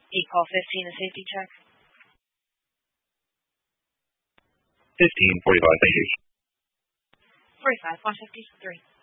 ECOL 15, a safety check. 15:45, thank you. 45, 153.